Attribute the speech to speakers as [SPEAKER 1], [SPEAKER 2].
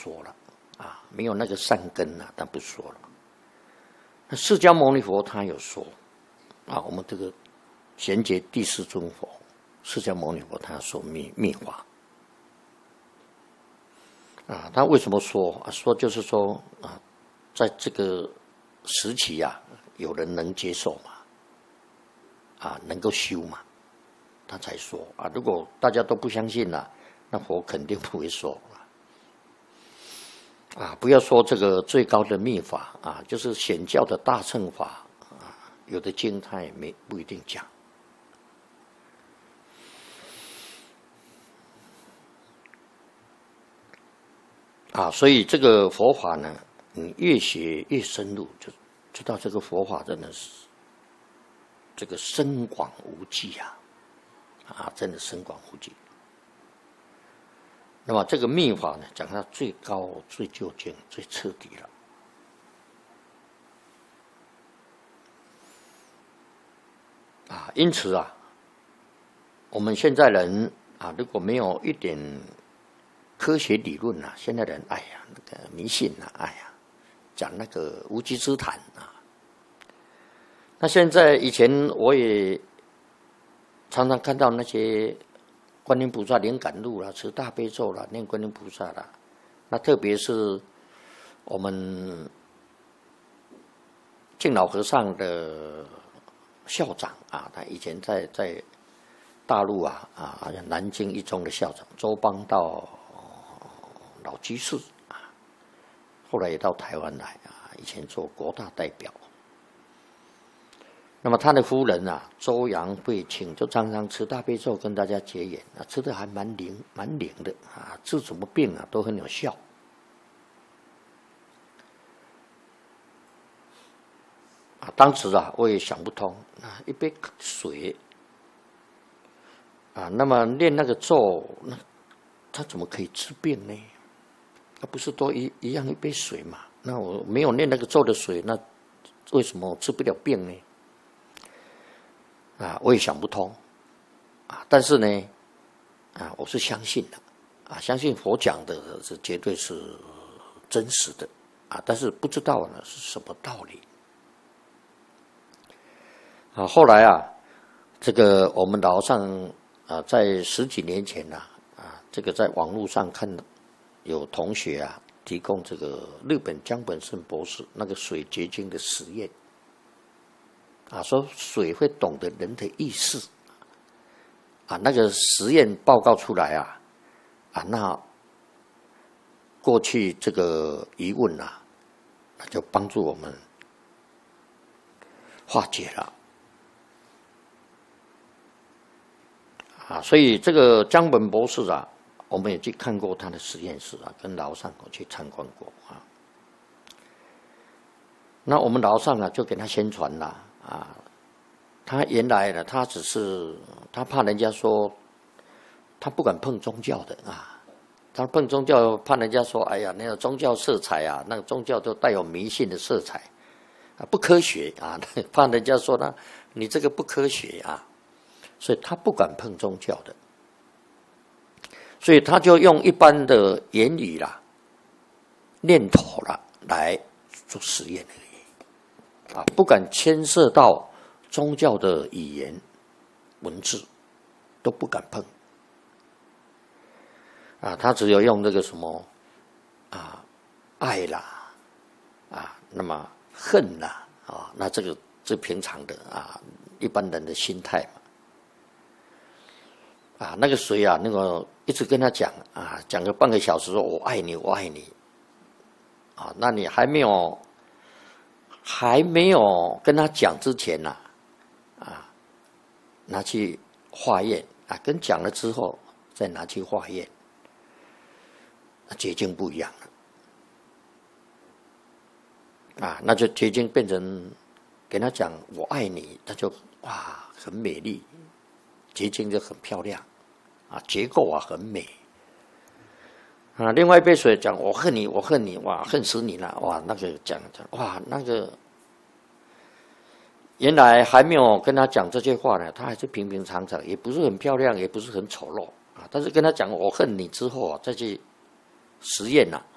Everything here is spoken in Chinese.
[SPEAKER 1] 说了啊，没有那个善根啊，他不说了。那释迦牟尼佛他有说啊，我们这个贤劫第四尊佛释迦牟尼佛他说密法啊，他为什么说啊？说就是说啊，在这个时期啊，有人能接受嘛，啊，能够修嘛，他才说啊。如果大家都不相信了，那佛肯定不会说。啊，不要说这个最高的密法啊，就是显教的大乘法啊，有的经他也不一定讲。啊，所以这个佛法呢，你越学越深入，就知道这个佛法真的是这个深广无际啊，啊，真的深广无际。那么这个密法呢，讲到最高、最究竟、最彻底了。啊，因此啊，我们现在人啊，如果没有一点科学理论啊，现在人哎呀，那个迷信啊，哎呀，讲那个无稽之谈啊。那现在以前我也常常看到那些观音菩萨灵感录啦、持大悲咒啦、念观音菩萨啦，那特别是我们敬老和尚的校长啊，他以前在大陆啊好像南京一中的校长周邦道老居士啊，后来也到台湾来啊，以前做国大代表。那么他的夫人啊，周杨慧清就常常持大悲咒跟大家结缘啊，吃的还蛮灵的啊，治什么病啊都很有效。啊，当时啊我也想不通啊，一杯水啊，那么念那个咒，那他怎么可以治病呢？那不是都一样一杯水嘛？那我没有念那个咒的水，那为什么治不了病呢？啊，我也想不通，啊，但是呢，啊，我是相信的，啊，相信佛讲的是绝对是真实的，啊，但是不知道呢是什么道理，啊，后来啊，这个我们老上啊，在10几年前呐，啊，这个在网络上看到有同学啊提供这个日本江本胜博士那个水结晶的实验。啊，说水会懂得人的意识，啊，那个实验报告出来啊，啊，那过去这个疑问啊，那就帮助我们化解了，啊，所以这个江本博士啊，我们也去看过他的实验室啊，跟老上我去参观过啊，那我们老上啊就给他宣传了。啊，他原来呢，他只是他怕人家说，他不敢碰宗教的啊，他碰宗教怕人家说，哎呀，那个宗教色彩啊，那个宗教都带有迷信的色彩，啊，不科学啊，怕人家说呢，你这个不科学啊，所以他不敢碰宗教的，所以他就用一般的言语啦、念头啦来做实验而已。啊，不敢牵涉到宗教的语言、文字，都不敢碰。啊，他只有用这个什么啊，爱啦，啊，那么恨啦，啊，那这个是平常的啊，一般人的心态嘛。啊，那个谁啊，那个一直跟他讲啊，讲个半个小时，说我爱你，我爱你。啊，那你还没有跟他讲之前呐，啊，拿去化验啊，跟讲了之后再拿去化验，结晶不一样了，啊，那就结晶变成跟他讲我爱你，他就哇很美丽，结晶就很漂亮，啊，结构啊很美，啊，另外一杯水讲我恨你，我恨你，哇，恨死你了，哇，那个讲哇那个。原来还没有跟他讲这些话呢，他还是平平常常，也不是很漂亮，也不是很丑陋啊。但是跟他讲我恨你之后啊，再去实验啊，